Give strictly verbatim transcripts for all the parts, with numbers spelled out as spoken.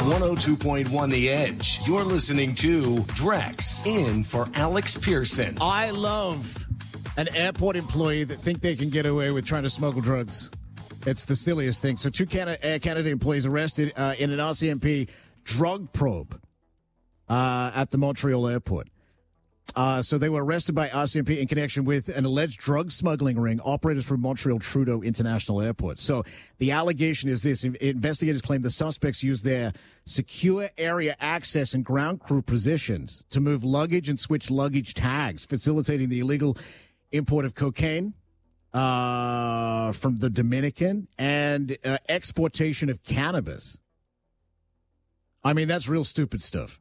one oh two point one The Edge. You're listening to Drex in for Alex Pearson. I love an airport employee that think they can get away with trying to smuggle drugs. It's the silliest thing. So two Canada, Air Canada employees arrested uh, in an R C M P drug probe uh, at the Montreal airport. Uh, so they were arrested by R C M P in connection with an alleged drug smuggling ring operated from Montreal Trudeau International Airport. So the allegation is this. Investigators claim the suspects used their secure area access and ground crew positions to move luggage and switch luggage tags, facilitating the illegal import of cocaine uh, from the Dominican and uh, exportation of cannabis. I mean, that's real stupid stuff.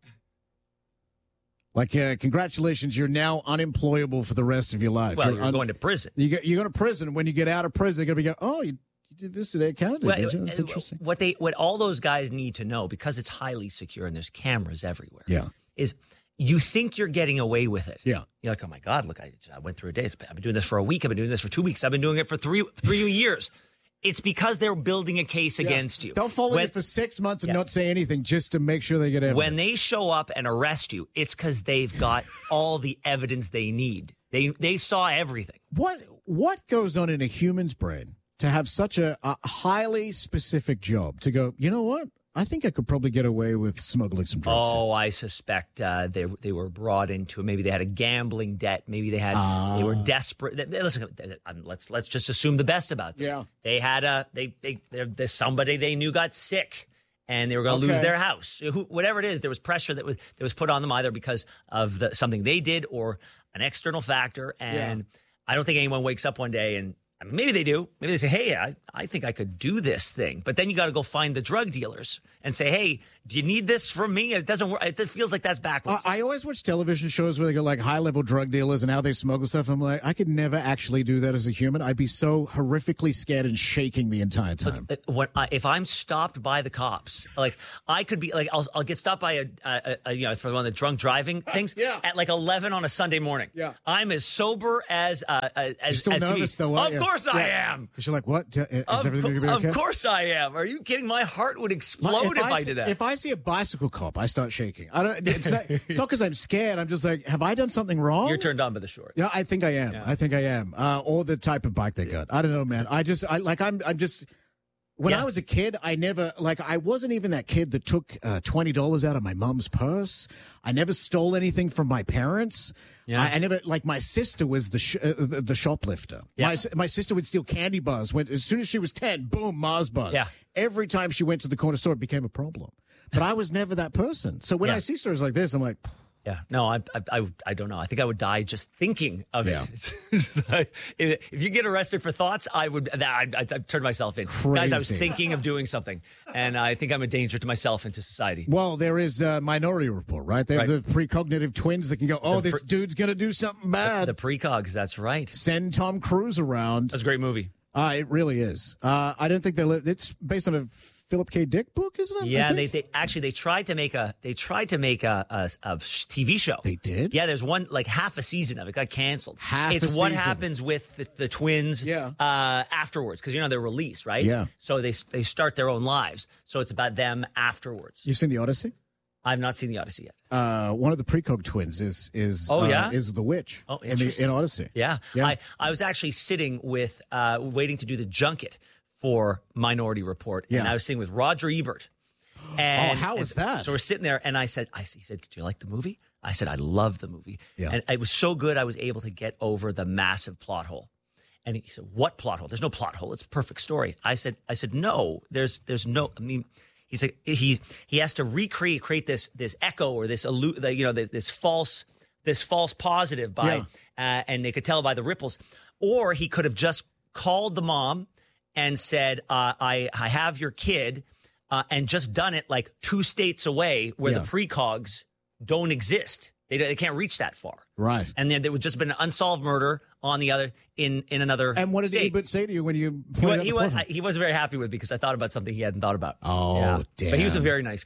Like, uh, congratulations, you're now unemployable for the rest of your life. Well, you're, you're un- going to prison. You go, you go to prison. When you get out of prison, they're going to be going, oh, you, you did this today, Canada. Well, did you? That's interesting. What they, what all those guys need to know, because it's highly secure and there's cameras everywhere, Yeah. is you think you're getting away with it. Yeah. You're like, oh my God, look, I, I went through a day. I've been doing this for a week. I've been doing this for two weeks. I've been doing it for three three years. It's because they're building a case Yeah. against you. They'll follow when, you for six months and Yeah. not say anything just to make sure they get evidence. When they show up and arrest you, it's because they've got all the evidence they need. They they saw everything. What what goes on in a human's brain to have such a, a highly specific job to go, you know what? I think I could probably get away with smuggling some drugs. Oh, I suspect uh, they they were brought into maybe they had a gambling debt. Maybe they had uh, they were desperate. They, they, listen, um, let's let's just assume the best about them. Yeah, they had a they they there's somebody they knew got sick and they were going to okay. lose their house. Who, whatever it is, there was pressure that was that was put on them either because of the, something they did or an external factor. And yeah. I don't think anyone wakes up one day and. I mean, maybe they do. Maybe they say, hey, I, I think I could do this thing. But then you got to go find the drug dealers and say, hey, do you need this from me? It doesn't work. It feels like that's backwards. Uh, I always watch television shows where they go like high-level drug dealers and how they smuggle stuff. I'm like, I could never actually do that as a human. I'd be so horrifically scared and shaking the entire time. Look, when I, if I'm stopped by the cops, like I could be like, I'll, I'll get stopped by a, a, a, you know, for one of the drunk driving things yeah. at like eleven on a Sunday morning. Yeah. I'm as sober as, uh, as, You're still as nervous me. though, aren't Of you? course I yeah. am. Because you're like, what? Is of everything co- going to be okay? Of course I am. Are you kidding? My heart would explode if, if I, I see, did that. If I see a bicycle cop, I start shaking. I don't. It's not because I'm scared. I'm just like, have I done something wrong? You're turned on by the shorts. Yeah, I think I am. Yeah. I think I am. Uh, or the type of bike they got. I don't know, man. I just, I like, I'm, I'm just. When Yeah. I was a kid, I never, like, I wasn't even that kid that took uh, twenty dollars out of my mom's purse. I never stole anything from my parents. Yeah. I, I never, like, my sister was the sh- uh, the, the shoplifter. Yeah. My my sister would steal candy bars. When, as soon as she was ten, boom, Mars bars. Yeah. Every time she went to the corner store, it became a problem. But I was never that person. So when Yeah. I see stories like this, I'm like, Yeah, no, I, I, I, I don't know. I think I would die just thinking of Yeah. it. It's just like, if if you get arrested for thoughts, I would. I'd, I'd, I'd turn myself in. Guys, I was Crazy. thinking of doing something, and I think I'm a danger to myself and to society. well, there is a Minority Report, right? There's Right. a precognitive twins that can go, oh, The this pre- dude's going to do something bad. The precogs, that's right. Send Tom Cruise around. That's a great movie. Uh, it really is. Uh, I don't think they live. It's based on a Philip K. Dick book, isn't it? I Yeah, they, think? they actually they tried to make a they tried to make a, a, a T V show. They did? Yeah, there's one like half a season of it got canceled. Half it's a what season. happens with the, the twins. Yeah. Uh, afterwards, because you know they're released, right? Yeah. So they they start their own lives. So it's about them afterwards. You've seen the Odyssey? I've not seen the Odyssey yet. Uh, one of the precog twins is is Oh, uh, yeah? is the witch. Oh, in, the, interesting. in Odyssey. Yeah. Yeah. I, I was actually sitting with, uh, waiting to do the junket for Minority Report. And Yeah. I was sitting with Roger Ebert. And, Oh, how was and that? So we're sitting there, and I said, I, he said, did you like the movie? I said, I love the movie. Yeah. And it was so good, I was able to get over the massive plot hole. And he said, what plot hole? There's no plot hole. It's a perfect story. I said, I said, no, there's, there's no, I mean, he said, he, he has to recreate, create this, this echo or this, allu- the, you know, this, this false, this false positive by, Yeah. uh, and they could tell by the ripples. Or he could have just called the mom and said, uh, I, I have your kid, uh, and just done it like two states away where Yeah. the precogs don't exist. They, they can't reach that far. Right. And then there would just been an unsolved murder on the other in, in another And what did state. Ebert say to you when you He, wa- pointed out he, the was, plot hole? he wasn't very happy with me because I thought about something he hadn't thought about. Oh, damn. But he was a very nice guy.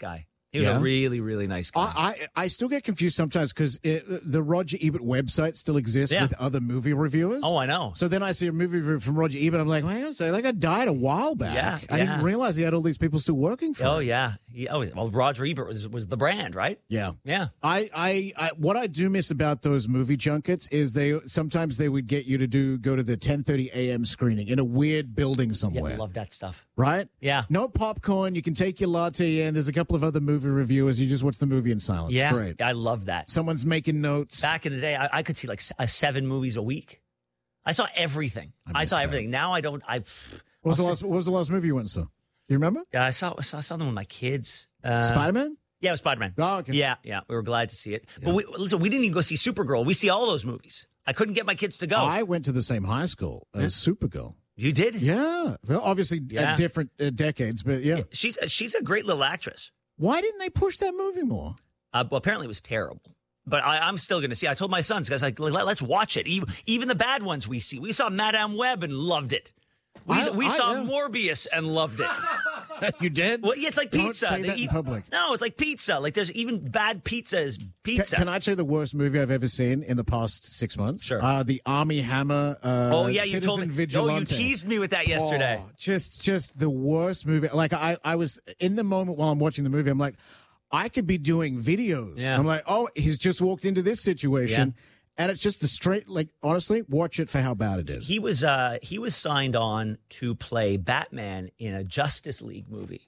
He was Yeah. a really, really nice guy. I, I I still get confused sometimes because the Roger Ebert website still exists Yeah. with other movie reviewers. oh, I know. So then I see a movie review from Roger Ebert. I'm like, hang on a second, that guy died a while back. Yeah, I yeah. didn't realize he had all these people still working for Oh, him. yeah. He, oh, well, Roger Ebert was, was the brand, right? Yeah. Yeah. I, I, I, what I do miss about those movie junkets is they sometimes they would get you to do go to the ten thirty a.m. screening in a weird building Yeah, somewhere, I love that stuff. right? Yeah. No popcorn. You can take your latte in. There's a couple of other movie reviewers. You just watch the movie in silence. Yeah. Great. I love that. Someone's making notes. Back in the day, I, I could see like s- uh, seven movies a week. I saw everything. I I, miss saw that. everything. Now I don't. I. What was the I'll last? sit- What was the last movie you went and saw? You remember? Yeah, I saw. I saw, I saw them with my kids. Uh, Spider Man. Yeah, it was Spider Man. Oh, okay. Yeah, yeah. We were glad to see it. But we, listen, we didn't even go see Supergirl. We see all those movies. I couldn't get my kids to go. I went to the same high school as Supergirl. you did? Yeah. Well, obviously Yeah. at different uh, decades, but yeah. She's she's a great little actress. Why didn't they push that movie more? Uh, well, apparently it was terrible. But I, I'm still going to see. I told my sons, guys, like, let, let's watch it. Even, even the bad ones we see. We saw Madame Web and loved it. We, I- we I- saw yeah. Morbius and loved it. You did? Well, yeah, it's like Don't pizza. say They that in eat- public. No, it's like pizza. Like there's even bad pizza is Can, pizza. can I tell you the worst movie I've ever seen in the past six months? Sure. Uh, the Army Hammer. Uh, oh yeah, you Citizen told me. Vigilante. Oh, you teased me with that yesterday. Oh, just, just the worst movie. Like I, I was in the moment while I'm watching the movie. I'm like, I could be doing videos. Yeah. I'm like, oh, he's just walked into this situation, and it's just the straight. Like honestly, watch it for how bad it is. He was uh he was signed on to play Batman in a Justice League movie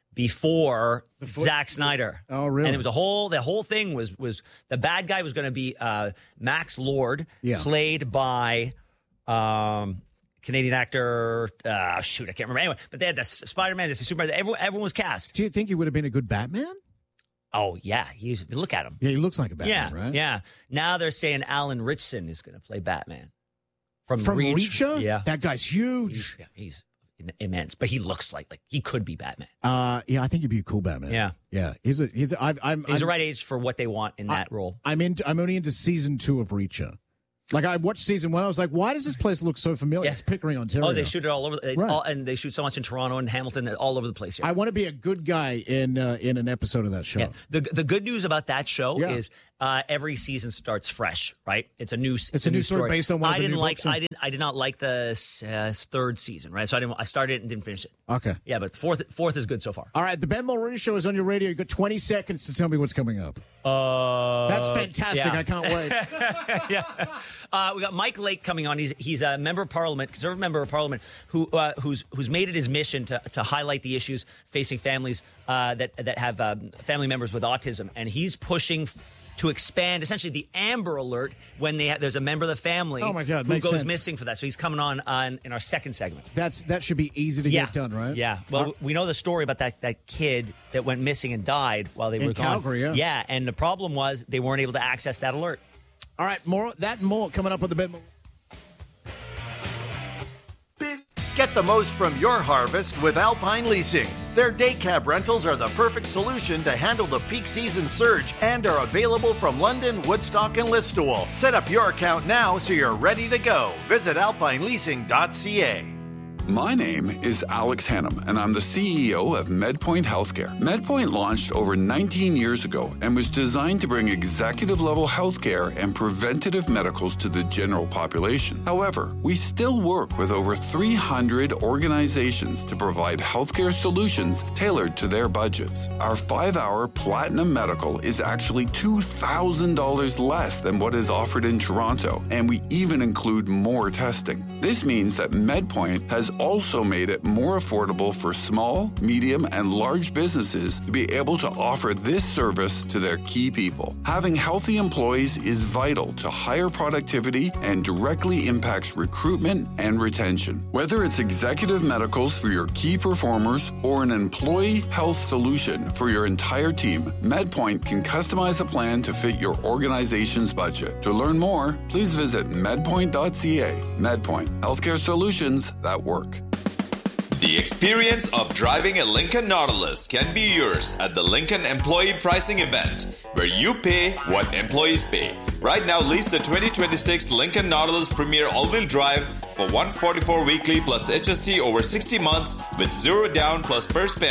before Before- Zack Snyder. Oh, really? And it was a whole the whole thing was was the bad guy was going to be uh Max Lord, Yeah. played by um Canadian actor. Uh, shoot, I can't remember. Anyway, but they had the Spider Man, this Superman. Everyone, everyone was cast. Do you think he would have been a good Batman? Oh yeah, he's look at him. Yeah, he looks like a Batman, yeah, right? yeah. Now they're saying Alan Ritchson is going to play Batman from From Reach. Reacher? Yeah, That guy's huge. he's, yeah, he's immense, but he looks like like he could be Batman. Uh, yeah, I think he'd be a cool Batman. Yeah. yeah. He's a he's. A, I've, I'm. He's I'm, the right age for what they want in that role. I'm into. I'm only into season two of Reacher. Like I watched season one, I was like, why does this place look so familiar? Yeah. It's Pickering, Ontario. Oh, they shoot it all over. It's Right. all, and they shoot so much in Toronto and Hamilton, all over the place here. I want to be a good guy in uh, in an episode of that show. Yeah. The the good news about that show Yeah. is uh, every season starts fresh, right? It's a new it's, a new story based on one of I the didn't new like books, yeah. I didn't I did not like the uh, third season, right? So I didn't I started it and didn't finish it. Okay. Yeah, but fourth fourth is good so far. All right, the Ben Mulroney Show is on your radio. You got twenty seconds to tell me what's coming up. Uh, That's fantastic. yeah. I can't wait. yeah. Uh, we got Mike Lake coming on. He's he's a member of Parliament, conservative member of Parliament, who uh, who's who's made it his mission to to highlight the issues facing families uh, that that have um, family members with autism, and he's pushing f- to expand essentially the Amber Alert when they ha- there's a member of the family Oh, my God, who makes goes sense. missing for that. So he's coming on on in our second segment. That's that should be easy to Yeah, get done, right? Yeah. Well, we know the story about that that kid that went missing and died while they In were gone. Calgary, yeah. Yeah, and the problem was they weren't able to access that alert. All right, more that and more coming up on the Ben. Mulroney. Get the most from your harvest with Alpine Leasing. Their day cab rentals are the perfect solution to handle the peak season surge and are available from London, Woodstock, and Listowel. Set up your account now so you're ready to go. Visit alpine leasing dot c a. My name is Alex Hannum, and I'm the C E O of MedPoint Healthcare. MedPoint launched over nineteen years ago and was designed to bring executive-level healthcare and preventative medicals to the general population. However, we still work with over three hundred organizations to provide healthcare solutions tailored to their budgets. Our five-hour Platinum Medical is actually two thousand dollars less than what is offered in Toronto, and we even include more testing. This means that MedPoint has also made it more affordable for small, medium, and large businesses to be able to offer this service to their key people. Having healthy employees is vital to higher productivity and directly impacts recruitment and retention. Whether it's executive medicals for your key performers or an employee health solution for your entire team, MedPoint can customize a plan to fit your organization's budget. To learn more, please visit medpoint dot c a. MedPoint, healthcare solutions that work. The experience of driving a Lincoln Nautilus can be yours at the Lincoln Employee Pricing Event, where you pay what employees pay. Right now, lease the twenty twenty-six Lincoln Nautilus Premier All-Wheel Drive for one hundred forty-four weekly plus H S T over sixty months with zero down plus first payment.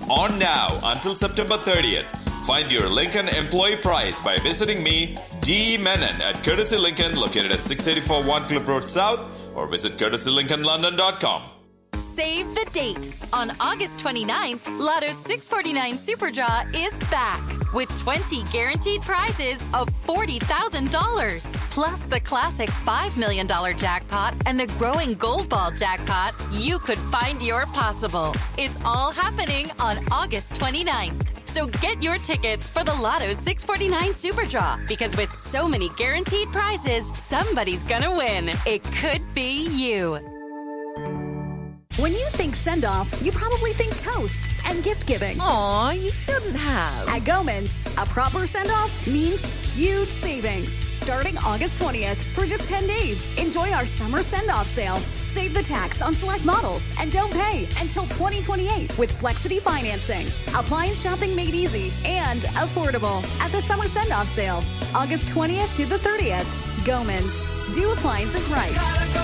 on now until September thirtieth. Find your Lincoln employee price by visiting me, D. Menon, at Courtesy Lincoln, located at six eighty-four Warncliffe Road South, or visit courtesy lincoln london dot com. Save the date. On August twenty-ninth, Lotto's six forty-nine Super Draw is back with twenty guaranteed prizes of forty thousand dollars. Plus the classic five million dollars jackpot and the growing Gold Ball jackpot. You could find your possible. It's all happening on August twenty-ninth. So get your tickets for the Lotto six forty-nine Super Draw, because with so many guaranteed prizes, somebody's gonna win. It could be you. When you think send-off, you probably think toasts and gift-giving. Aw, you shouldn't have. At Goman's, a proper send-off means huge savings. Starting August twentieth, for just ten days, enjoy our summer send-off sale. Save the tax on select models and don't pay until twenty twenty-eight with Flexity financing. Appliance shopping made easy and affordable at the summer send-off sale. August twentieth to the thirtieth. Goman's. Do appliances right.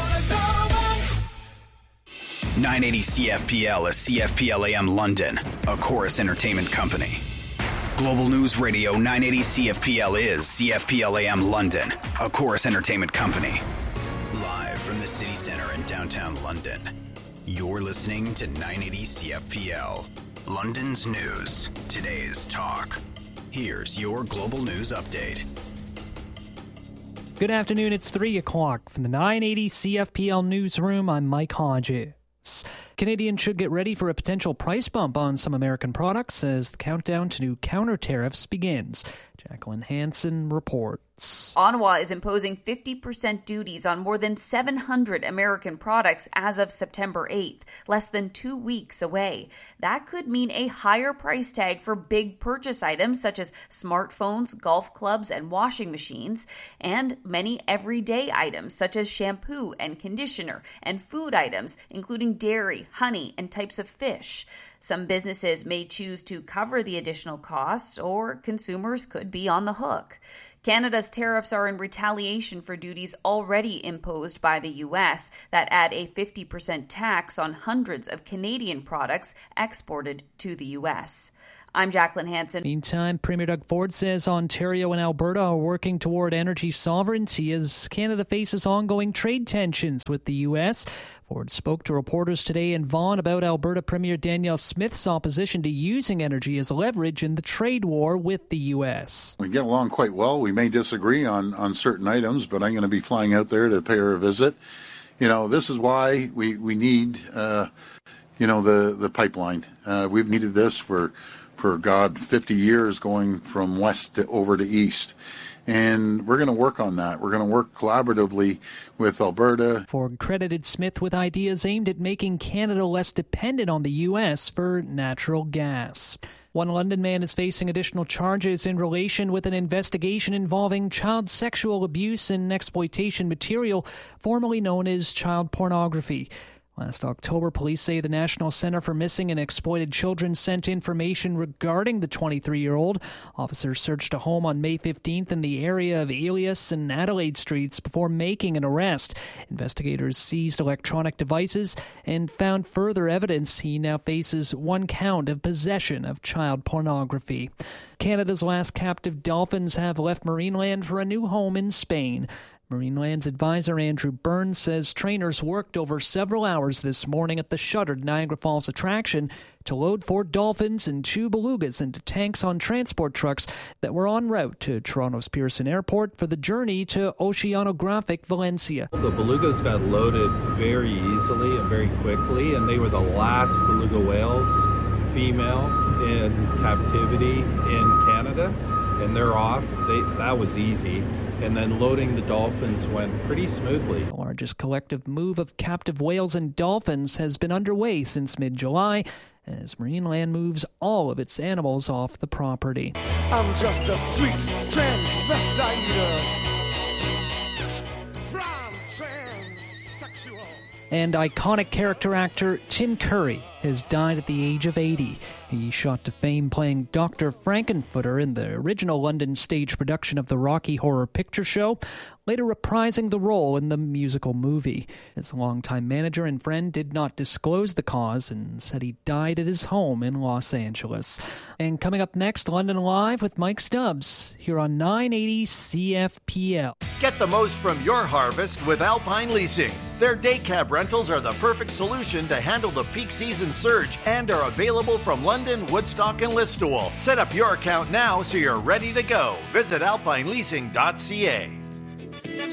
nine eighty C F P L is C F P L A M London, a Chorus Entertainment company. Global News Radio nine eighty C F P L is C F P L A M London, a Chorus Entertainment company. Live from the city center in downtown London, you're listening to nine eighty C F P L, London's news, today's talk. Here's your Global News Update. Good afternoon, it's three o'clock. From the nine eighty C F P L newsroom, I'm Mike Hodges. Canadians should get ready for a potential price bump on some American products as the countdown to new counter tariffs begins. Jacqueline Hansen reports. Ottawa is imposing fifty percent duties on more than seven hundred American products as of September eighth, less than two weeks away. That could mean a higher price tag for big purchase items such as smartphones, golf clubs, and washing machines, and many everyday items such as shampoo and conditioner, and food items, including dairy, honey, and types of fish. Some businesses may choose to cover the additional costs, or consumers could be on the hook. Canada's tariffs are in retaliation for duties already imposed by the U S that add a fifty percent tax on hundreds of Canadian products exported to the U S. I'm Jacqueline Hansen. Meantime, Premier Doug Ford says Ontario and Alberta are working toward energy sovereignty as Canada faces ongoing trade tensions with the U S. Ford spoke to reporters today in Vaughan about Alberta Premier Danielle Smith's opposition to using energy as leverage in the trade war with the U S. We get along quite well. We may disagree on, on certain items, but I'm going to be flying out there to pay her a visit. You know, this is why we, we need, uh, you know, the, the pipeline. Uh, we've needed this for... for, God, fifty years going from west to over to east. And we're going to work on that. We're going to work collaboratively with Alberta. Ford credited Smith with ideas aimed at making Canada less dependent on the U S for natural gas. One London man is facing additional charges in relation with an investigation involving child sexual abuse and exploitation material, formerly known as child pornography. Last October, police say the National Centre for Missing and Exploited Children sent information regarding the twenty-three-year-old. Officers searched a home on May fifteenth in the area of Elias and Adelaide Streets before making an arrest. Investigators seized electronic devices and found further evidence. He now faces one count of possession of child pornography. Canada's last captive dolphins have left Marineland for a new home in Spain. Marineland's advisor Andrew Burns says trainers worked over several hours this morning at the shuttered Niagara Falls attraction to load four dolphins and two belugas into tanks on transport trucks that were en route to Toronto's Pearson Airport for the journey to Oceanographic Valencia. The belugas got loaded very easily and very quickly, and they were the last beluga whales, female, in captivity in Canada, and they're off. They, that was easy. And then loading the dolphins went pretty smoothly. The largest collective move of captive whales and dolphins has been underway since mid-July as Marineland moves all of its animals off the property. I'm just a sweet transvestite from transsexual. And iconic character actor Tim Curry has died at the age of eighty. He shot to fame playing Doctor Frankenfooter in the original London stage production of the Rocky Horror Picture Show, later reprising the role in the musical movie. His longtime manager and friend did not disclose the cause and said he died at his home in Los Angeles. And coming up next, London Live with Mike Stubbs here on nine eighty C F P L. Get the most from your harvest with Alpine Leasing. Their day cab rentals are the perfect solution to handle the peak season surge and are available from London, Woodstock, and Listowel. Set up your account now so you're ready to go. Visit alpine leasing dot c a.